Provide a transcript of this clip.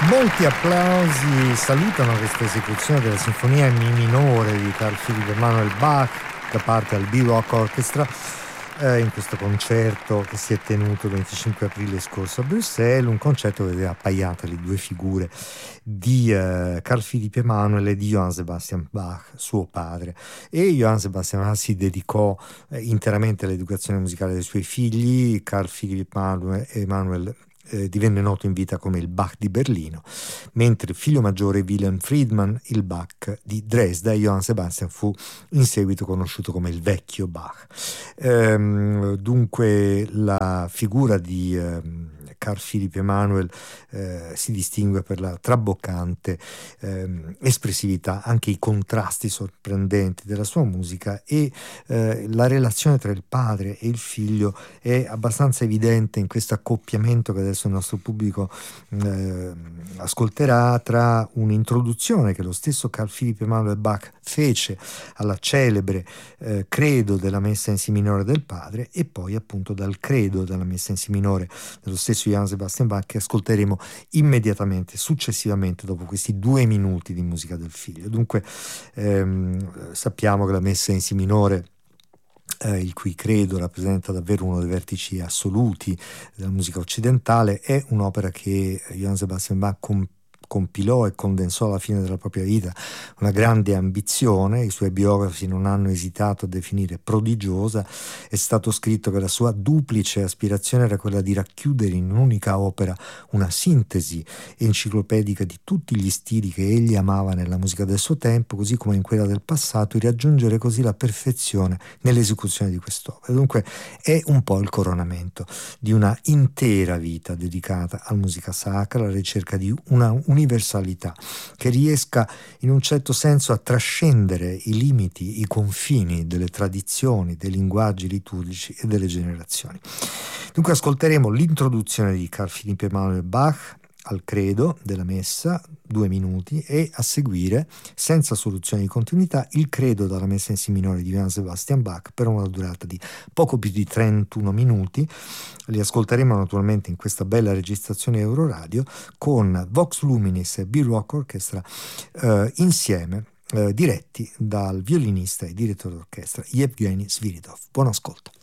Molti applausi salutano questa esecuzione della Sinfonia in Mi minore di Carl Philipp Emanuel Bach da parte del B-Rock Orchestra in questo concerto che si è tenuto il 25 aprile scorso a Bruxelles, un concerto che vedeva appaiate le due figure di Carl Philipp Emanuel e di Johann Sebastian Bach, suo padre. E Johann Sebastian Bach si dedicò interamente all'educazione musicale dei suoi figli. Carl Philipp Emanuel divenne noto in vita come il Bach di Berlino, mentre il figlio maggiore Wilhelm Friedmann il Bach di Dresda, e Johann Sebastian fu in seguito conosciuto come il vecchio Bach. Dunque la figura di Carl Philipp Emanuel si distingue per la traboccante espressività, anche i contrasti sorprendenti della sua musica, e la relazione tra il padre e il figlio è abbastanza evidente in questo accoppiamento che adesso il nostro pubblico ascolterà, tra un'introduzione che lo stesso Carl Philipp Emanuel Bach fece alla celebre credo della messa in si minore del padre, e poi appunto dal credo della messa in si minore dello stesso Johann Sebastian Bach, che ascolteremo immediatamente successivamente dopo questi 2 minuti di musica del figlio. Dunque sappiamo che la messa in si minore, il cui credo rappresenta davvero uno dei vertici assoluti della musica occidentale, è un'opera che Johann Sebastian Bach compilò e condensò alla fine della propria vita, una grande ambizione. I suoi biografi non hanno esitato a definire prodigiosa. È stato scritto che la sua duplice aspirazione era quella di racchiudere in un'unica opera una sintesi enciclopedica di tutti gli stili che egli amava nella musica del suo tempo, così come in quella del passato, e raggiungere così la perfezione nell'esecuzione di quest'opera. Dunque è un po' il coronamento di una intera vita dedicata alla musica sacra, alla ricerca di una universalità che riesca in un certo senso a trascendere i limiti, i confini delle tradizioni, dei linguaggi liturgici e delle generazioni. Dunque ascolteremo l'introduzione di Carl Philipp Emanuel Bach al credo della messa, 2 minuti, e a seguire, senza soluzione di continuità, il credo dalla messa in si minore di Johann Sebastian Bach per una durata di poco più di 31 minuti. Li ascolteremo naturalmente in questa bella registrazione Euroradio con Vox Luminis e B-Rock Orchestra insieme, diretti dal violinista e direttore d'orchestra Yevgeny Sviridov. Buon ascolto.